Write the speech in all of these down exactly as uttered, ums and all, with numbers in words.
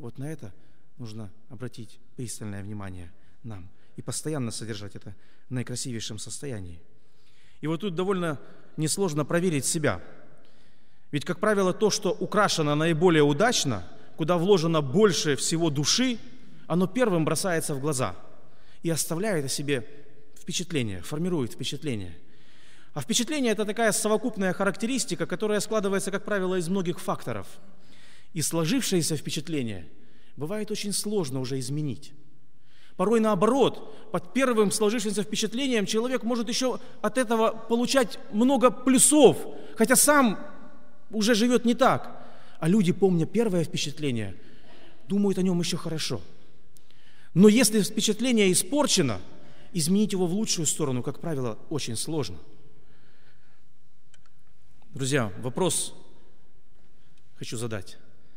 Вот на это нужно обратить пристальное внимание нам и постоянно содержать это в наикрасивейшем состоянии. И вот тут довольно несложно проверить себя. Ведь, как правило, то, что украшено наиболее удачно, куда вложено больше всего души, оно первым бросается в глаза и оставляет о себе впечатление, формирует впечатление. А впечатление – это такая совокупная характеристика, которая складывается, как правило, из многих факторов. И сложившееся впечатление бывает очень сложно уже изменить. Порой наоборот, под первым сложившимся впечатлением человек может еще от этого получать много плюсов, хотя сам уже живет не так. А люди, помня первое впечатление, думают о нем еще хорошо. Но если впечатление испорчено, изменить его в лучшую сторону, как правило, очень сложно. Друзья, вопрос хочу задать.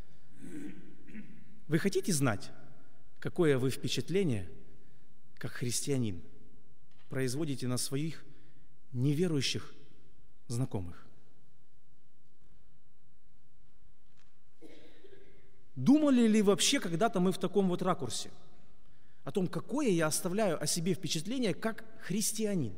Вы хотите знать, какое вы впечатление, как христианин, производите на своих неверующих знакомых? Думали ли вообще когда-то мы в таком вот ракурсе? О том, какое я оставляю о себе впечатление, как христианин?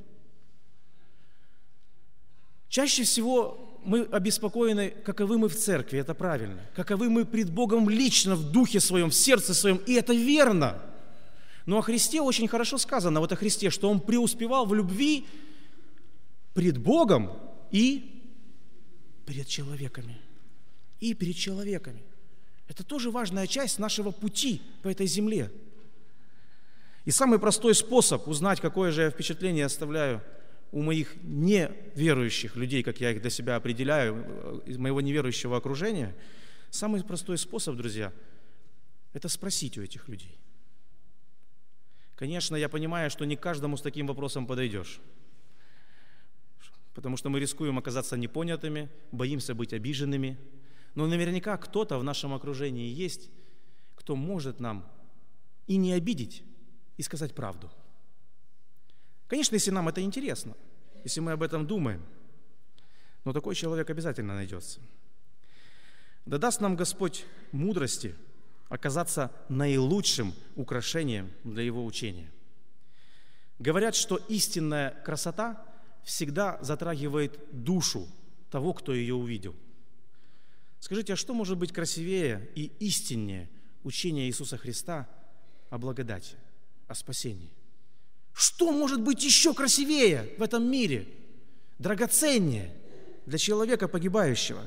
Чаще всего мы обеспокоены, каковы мы в церкви, это правильно. Каковы мы пред Богом лично, в духе своем, в сердце своем, и это верно. Но о Христе очень хорошо сказано, вот о Христе, что Он преуспевал в любви пред Богом и перед человеками. И перед человеками. Это тоже важная часть нашего пути по этой земле. И самый простой способ узнать, какое же я впечатление оставляю у моих неверующих людей, как я их для себя определяю, из моего неверующего окружения, самый простой способ, друзья, это спросить у этих людей. Конечно, я понимаю, что не к каждому с таким вопросом подойдешь, потому что мы рискуем оказаться непонятыми, боимся быть обиженными, но наверняка кто-то в нашем окружении есть, кто может нам и не обидеть, и сказать правду. Конечно, если нам это интересно, если мы об этом думаем, но такой человек обязательно найдется. Да даст нам Господь мудрости оказаться наилучшим украшением для Его учения. Говорят, что истинная красота всегда затрагивает душу того, кто ее увидел. Скажите, а что может быть красивее и истиннее учения Иисуса Христа о благодати, о спасении? Что может быть еще красивее в этом мире, драгоценнее для человека погибающего?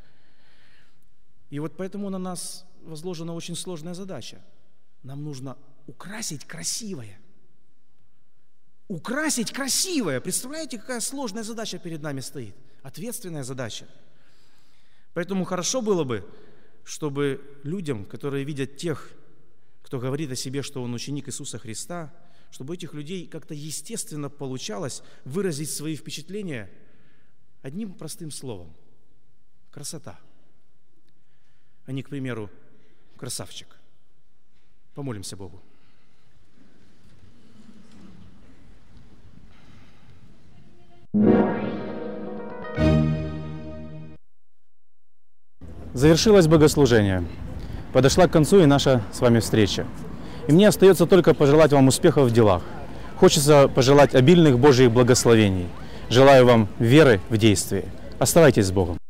И вот поэтому на нас возложена очень сложная задача. Нам нужно украсить красивое. Украсить красивое. Представляете, какая сложная задача перед нами стоит? Ответственная задача. Поэтому хорошо было бы, чтобы людям, которые видят тех, кто говорит о себе, что он ученик Иисуса Христа, чтобы у этих людей как-то естественно получалось выразить свои впечатления одним простым словом – красота. А не, к примеру, красавчик. Помолимся Богу. Завершилось богослужение. Подошла к концу и наша с вами встреча. И мне остается только пожелать вам успехов в делах. Хочется пожелать обильных Божьих благословений. Желаю вам веры в действии. Оставайтесь с Богом.